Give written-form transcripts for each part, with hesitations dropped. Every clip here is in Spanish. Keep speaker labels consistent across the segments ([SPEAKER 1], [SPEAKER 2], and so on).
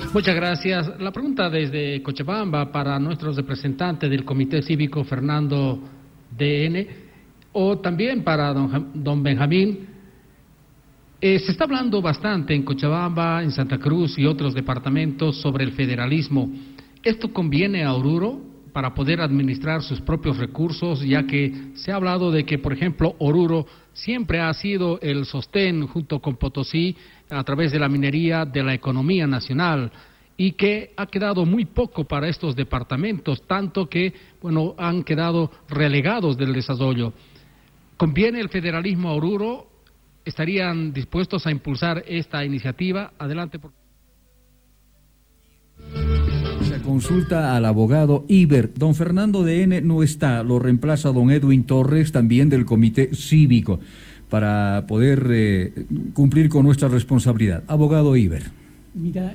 [SPEAKER 1] Muchas gracias. La pregunta desde Cochabamba para nuestros representantes del Comité Cívico Fernando DN, o también para don Benjamín. Se está hablando bastante en Cochabamba, en Santa Cruz y otros departamentos sobre el federalismo. ¿Esto conviene a Oruro para poder administrar sus propios recursos, ya que se ha hablado de que, por ejemplo, Oruro siempre ha sido el sostén, junto con Potosí, a través de la minería, de la economía nacional, y que ha quedado muy poco para estos departamentos, tanto que, bueno, han quedado relegados del desarrollo? ¿Conviene el federalismo a Oruro? ¿Estarían dispuestos a impulsar esta iniciativa? Adelante, por favor.
[SPEAKER 2] Se consulta al abogado Iber. Don Fernando DN no está, lo reemplaza don Edwin Torres, también del Comité Cívico, para poder cumplir con nuestra responsabilidad. Abogado Iber.
[SPEAKER 3] Mira,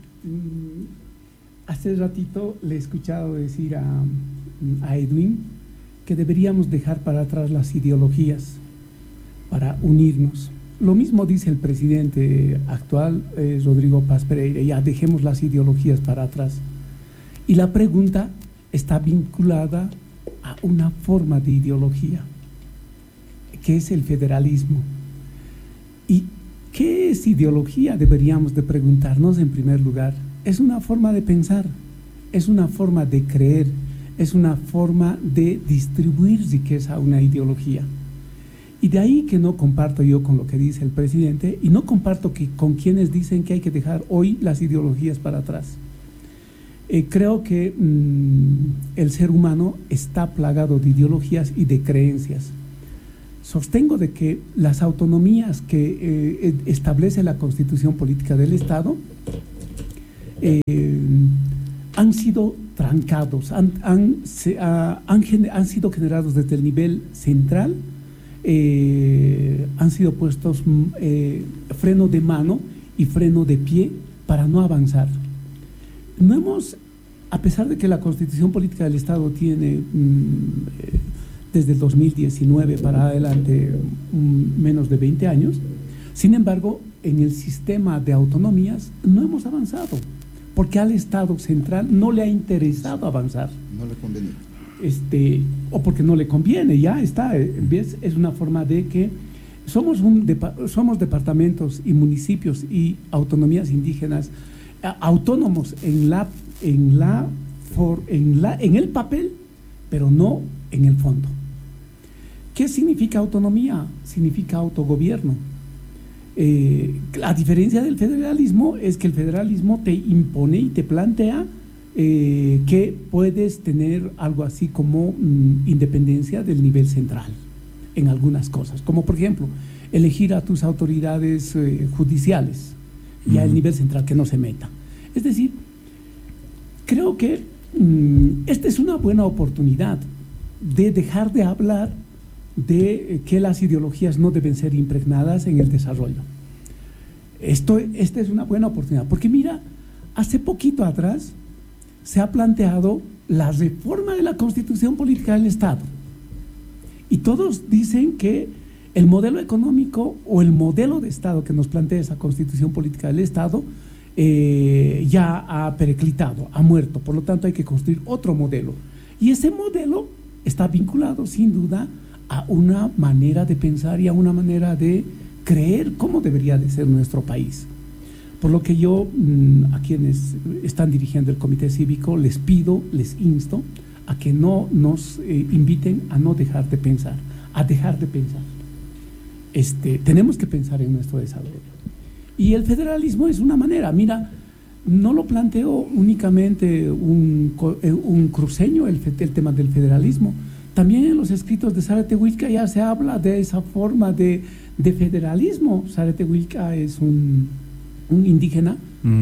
[SPEAKER 3] hace ratito le he escuchado decir a Edwin que deberíamos dejar para atrás las ideologías para unirnos. Lo mismo dice el presidente actual, Rodrigo Paz Pereira: ya dejemos las ideologías para atrás. Y la pregunta está vinculada a una forma de ideología, que es el federalismo. ¿Y qué es ideología? Deberíamos de preguntarnos en primer lugar. Es una forma de pensar, es una forma de creer, es una forma de distribuir riqueza, una ideología. Y de ahí que no comparto yo con lo que dice el presidente, y no comparto con quienes dicen que hay que dejar hoy las ideologías para atrás. Creo que el ser humano está plagado de ideologías y de creencias. Sostengo de que las autonomías que establece la Constitución Política del Estado han sido trancados, han sido generados desde el nivel central. Han sido puestos freno de mano y freno de pie para no avanzar. No hemos, a pesar de que la Constitución Política del Estado tiene desde el 2019 para adelante menos de 20 años, sin embargo, en el sistema de autonomías no hemos avanzado, porque al Estado central no le ha interesado avanzar.
[SPEAKER 4] No le conviene.
[SPEAKER 3] O porque no le conviene, ya está. ¿Ves? Es una forma de que somos departamentos y municipios y autonomías indígenas autónomos en el papel, pero no en el fondo. ¿Qué significa autonomía? Significa autogobierno. La diferencia del federalismo es que el federalismo te impone y te plantea que puedes tener algo así como independencia del nivel central en algunas cosas, como por ejemplo elegir a tus autoridades judiciales y al nivel central que no se meta. Es decir, creo que esta es una buena oportunidad de dejar de hablar de que las ideologías no deben ser impregnadas en el desarrollo. Esta es una buena oportunidad, porque mira, hace poquito atrás se ha planteado la reforma de la Constitución Política del Estado. Y todos dicen que el modelo económico o el modelo de Estado que nos plantea esa Constitución Política del Estado ya ha periclitado, ha muerto. Por lo tanto, hay que construir otro modelo. Y ese modelo está vinculado, sin duda, a una manera de pensar y a una manera de creer cómo debería de ser nuestro país. Por lo que yo a quienes están dirigiendo el Comité Cívico les pido, les insto a que no nos inviten a no dejar de pensar, a dejar de pensar. Tenemos que pensar en nuestro desarrollo. Y el federalismo es una manera. Mira, no lo planteó únicamente un cruceño el tema del federalismo. También en los escritos de Zaretehilka ya se habla de esa forma de federalismo. Zaretehilka es un indígena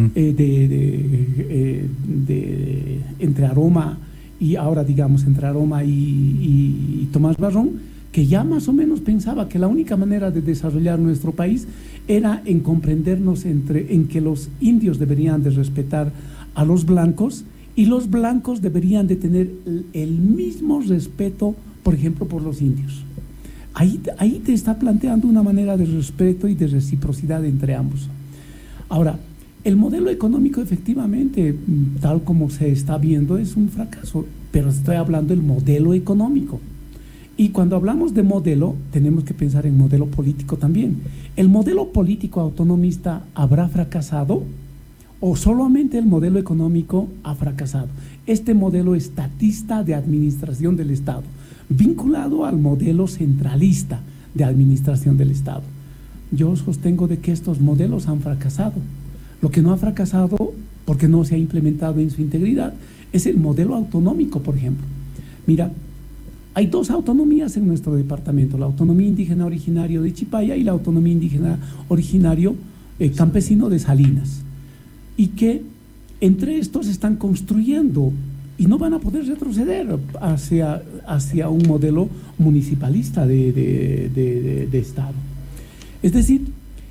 [SPEAKER 3] entre Aroma y ahora digamos entre Aroma y Tomás Barrón, que ya más o menos pensaba que la única manera de desarrollar nuestro país era en comprendernos en que los indios deberían de respetar a los blancos y los blancos deberían de tener el mismo respeto, por ejemplo, por los indios. Ahí te está planteando una manera de respeto y de reciprocidad entre ambos. Ahora, El modelo económico, efectivamente, tal como se está viendo, es un fracaso, pero estoy hablando del modelo económico. Y cuando hablamos de modelo, tenemos que pensar en modelo político también. ¿El modelo político autonomista habrá fracasado o solamente el modelo económico ha fracasado? Este modelo estatista de administración del Estado, vinculado al modelo centralista de administración del Estado. Yo sostengo de que estos modelos han fracasado. Lo que no ha fracasado, porque no se ha implementado en su integridad, es el modelo autonómico, por ejemplo. Mira, hay dos autonomías en nuestro departamento, la autonomía indígena originario de Chipaya y la autonomía indígena originario campesino de Salinas. Y que entre estos están construyendo y no van a poder retroceder hacia un modelo municipalista de Estado. Es decir,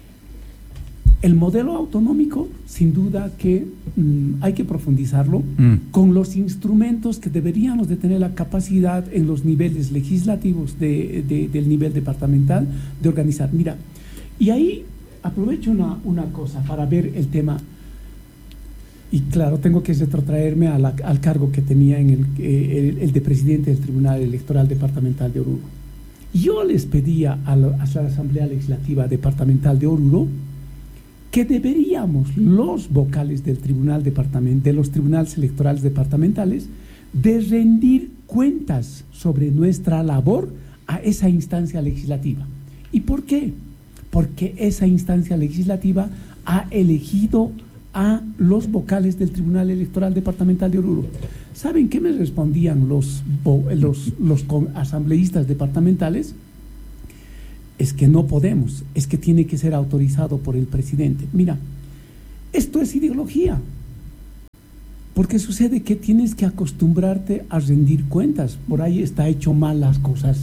[SPEAKER 3] el modelo autonómico, sin duda que hay que profundizarlo con los instrumentos que deberíamos de tener la capacidad en los niveles legislativos del nivel departamental de organizar. Mira, y ahí aprovecho una cosa para ver el tema, y claro, tengo que retrotraerme al cargo que tenía en el de presidente del Tribunal Electoral Departamental de Oruro. Yo les pedía a la Asamblea Legislativa Departamental de Oruro que deberíamos, los vocales del de los tribunales electorales departamentales, de rendir cuentas sobre nuestra labor a esa instancia legislativa. ¿Y por qué? Porque esa instancia legislativa ha elegido a los vocales del Tribunal Electoral Departamental de Oruro. ¿Saben qué me respondían los asambleístas departamentales? Es que no podemos, es que tiene que ser autorizado por el presidente. Mira, esto es ideología, porque sucede que tienes que acostumbrarte a rendir cuentas, por ahí está hecho mal las cosas.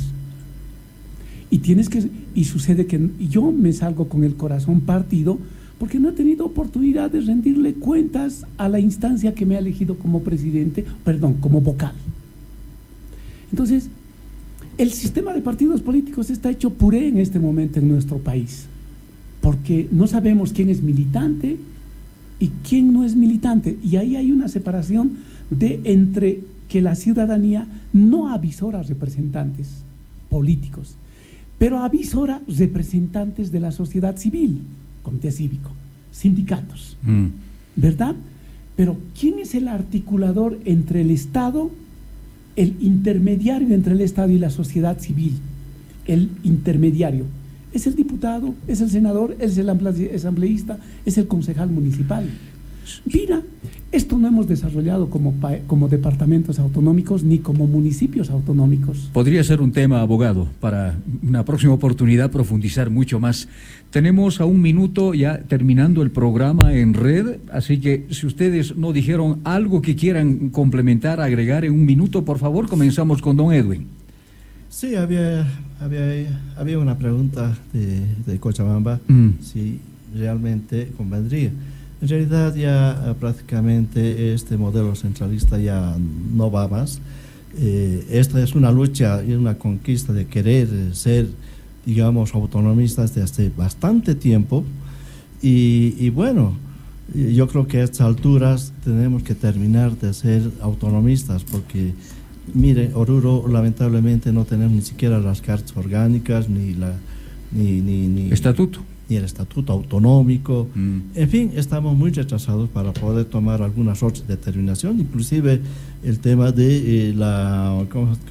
[SPEAKER 3] Y sucede que yo me salgo con el corazón partido porque no he tenido oportunidad de rendirle cuentas a la instancia que me ha elegido como como vocal. Entonces, el sistema de partidos políticos está hecho puré en este momento en nuestro país, porque no sabemos quién es militante y quién no es militante, y ahí hay una separación entre que la ciudadanía no avisora representantes políticos, pero avisora representantes de la sociedad civil, comité cívico, sindicatos, ¿verdad? Pero ¿quién es el articulador entre el Estado, el intermediario entre el Estado y la sociedad civil? El intermediario es el diputado, es el senador, es el asambleísta, es el concejal municipal. Mira, esto no hemos desarrollado como departamentos autonómicos ni como municipios autonómicos.
[SPEAKER 2] Podría ser un tema, abogado, para una próxima oportunidad profundizar mucho más. Tenemos a un minuto ya terminando el programa en red, así que si ustedes no dijeron algo que quieran complementar, agregar en un minuto, por favor, comenzamos con don Edwin.
[SPEAKER 4] Sí, había una pregunta de Cochabamba, si realmente convendría. En realidad ya prácticamente este modelo centralista ya no va más. Esta es una lucha y una conquista de querer ser, digamos, autonomistas desde hace bastante tiempo. Y bueno, yo creo que a estas alturas tenemos que terminar de ser autonomistas, porque, mire, Oruro lamentablemente no tenemos ni siquiera las cartas orgánicas, ni
[SPEAKER 2] estatuto.
[SPEAKER 4] Ni el estatuto autonómico. En fin, estamos muy retrasados para poder tomar algunas otras determinaciones, inclusive el tema de la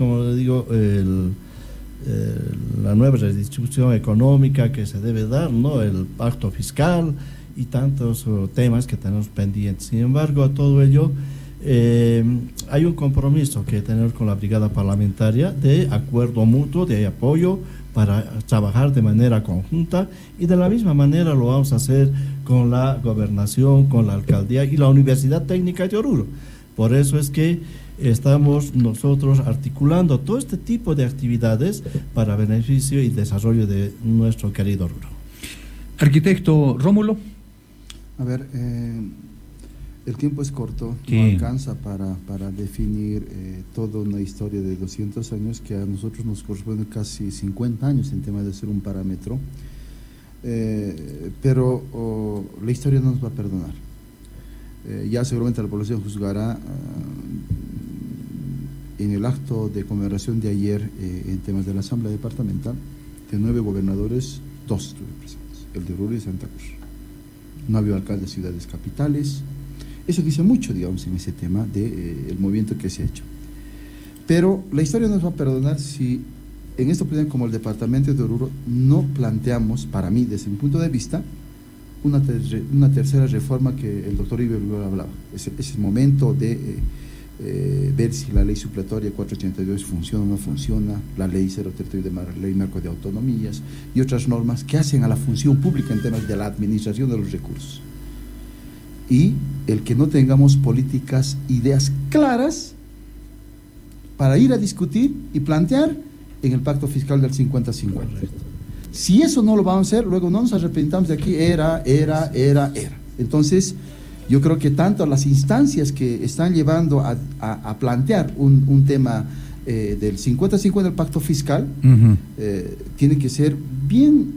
[SPEAKER 4] nueva redistribución económica que se debe dar, ¿no? El pacto fiscal y tantos temas que tenemos pendientes. Sin embargo, a todo ello hay un compromiso que tener con la brigada parlamentaria de acuerdo mutuo, de apoyo para trabajar de manera conjunta, y de la misma manera lo vamos a hacer con la gobernación, con la alcaldía y la Universidad Técnica de Oruro. Por eso es que estamos nosotros articulando todo este tipo de actividades para beneficio y desarrollo de nuestro querido Oruro.
[SPEAKER 2] Arquitecto Rómulo.
[SPEAKER 5] A ver, el tiempo es corto,
[SPEAKER 2] sí.
[SPEAKER 5] No alcanza para definir toda una historia de 200 años que a nosotros nos corresponde casi 50 años en tema de ser un parámetro, pero la historia no nos va a perdonar. Ya seguramente la población juzgará en el acto de conmemoración de ayer en temas de la Asamblea Departamental, de 9 gobernadores, 2 estuvieron presentes, el de Oruro y Santa Cruz. No había alcaldes de ciudades capitales. Eso dice mucho, digamos, en ese tema del movimiento que se ha hecho. Pero la historia nos va a perdonar si en esta oportunidad, como el departamento de Oruro, no planteamos, para mí, desde mi punto de vista, una tercera reforma que el doctor Iber hablaba. Es el momento de ver si la ley supletoria 482 funciona o no funciona, la ley 032 de la ley marco de autonomías y otras normas que hacen a la función pública en temas de la administración de los recursos. Y el que no tengamos políticas, ideas claras para ir a discutir y plantear en el pacto fiscal del 50-50. Si eso no lo vamos a hacer, luego no nos arrepentamos de aquí, era. Entonces, yo creo que tanto las instancias que están llevando a plantear un tema del 50-50 del pacto fiscal, tiene que ser bien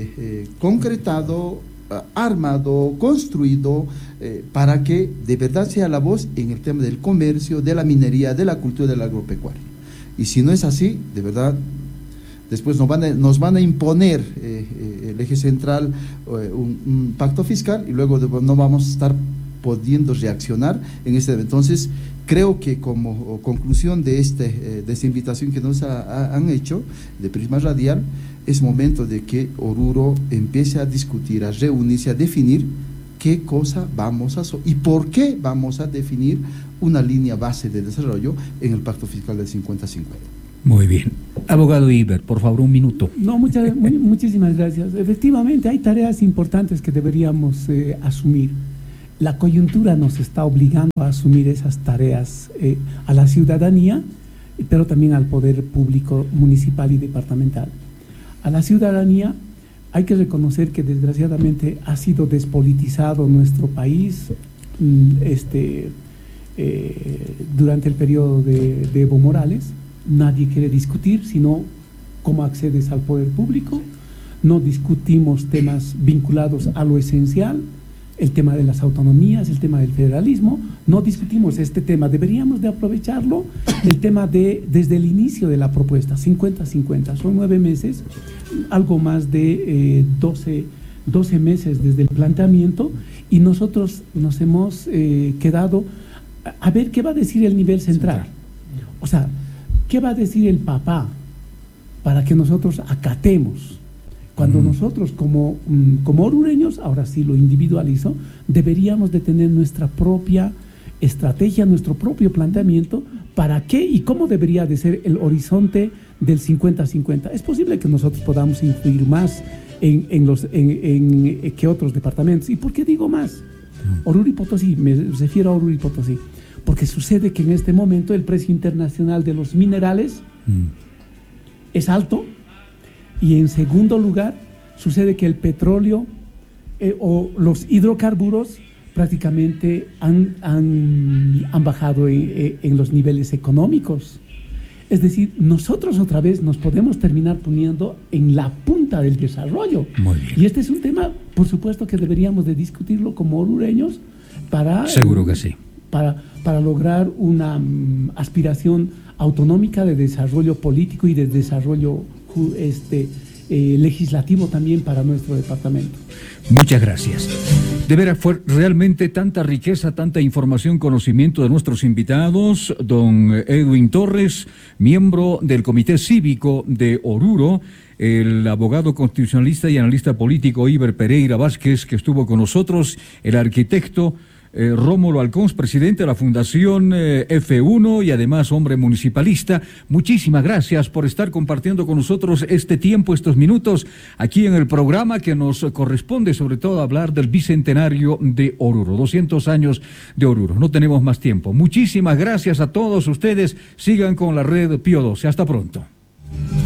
[SPEAKER 5] concretado, armado, construido, para que de verdad sea la voz en el tema del comercio, de la minería, de la cultura, del agropecuario. Y si no es así, de verdad, después nos van a imponer el eje central, un pacto fiscal, y luego no vamos a estar pudiendo reaccionar en este. Entonces, creo que como conclusión de esta invitación que nos han hecho de Prisma Radial, es momento de que Oruro empiece a discutir, a reunirse, a definir qué cosa vamos a hacer y por qué vamos a definir una línea base de desarrollo en el pacto fiscal del 50-50.
[SPEAKER 2] Muy bien. Abogado Iber, por favor, un minuto.
[SPEAKER 3] No, muchísimas gracias. Efectivamente, hay tareas importantes que deberíamos asumir. La coyuntura nos está obligando a asumir esas tareas a la ciudadanía, pero también al poder público municipal y departamental. A la ciudadanía hay que reconocer que desgraciadamente ha sido despolitizado nuestro país durante el periodo de Evo Morales. Nadie quiere discutir sino cómo accedes al poder público. No discutimos temas vinculados a lo esencial, el tema de las autonomías, el tema del federalismo. No discutimos este tema, deberíamos de aprovecharlo, el tema desde el inicio de la propuesta, 50-50, son 9 meses, algo más de 12 meses desde el planteamiento, y nosotros nos hemos quedado a ver qué va a decir el nivel central. O sea, ¿qué va a decir el papá para que nosotros acatemos? Cuando nosotros como orureños, ahora sí lo individualizo, deberíamos de tener nuestra propia estrategia, nuestro propio planteamiento, para qué y cómo debería de ser el horizonte del 50-50. Es posible que nosotros podamos influir más que otros departamentos. ¿Y por qué digo más? Oruro y Potosí, me refiero a Oruro y Potosí, porque sucede que en este momento el precio internacional de los minerales es alto. Y en segundo lugar, sucede que el petróleo o los hidrocarburos prácticamente han bajado en los niveles económicos. Es decir, nosotros otra vez nos podemos terminar poniendo en la punta del desarrollo.
[SPEAKER 2] Muy bien.
[SPEAKER 3] Y este es un tema, por supuesto, que deberíamos de discutirlo como orureños para...
[SPEAKER 2] Seguro que sí.
[SPEAKER 3] Para lograr una aspiración autonómica de desarrollo político y de desarrollo legislativo también para nuestro departamento.
[SPEAKER 2] Muchas gracias. De veras, fue realmente tanta riqueza, tanta información, conocimiento de nuestros invitados. Don Edwin Torres, miembro del Comité Cívico de Oruro, el abogado constitucionalista y analista político Iber Pereira Vázquez, que estuvo con nosotros, el arquitecto Rómulo Alcons, presidente de la Fundación F1 y además hombre municipalista. Muchísimas gracias por estar compartiendo con nosotros este tiempo, estos minutos, aquí en el programa que nos corresponde sobre todo hablar del bicentenario de Oruro, 200 años de Oruro. No tenemos más tiempo. Muchísimas gracias a todos ustedes. Sigan con la red Pío 12. Hasta pronto.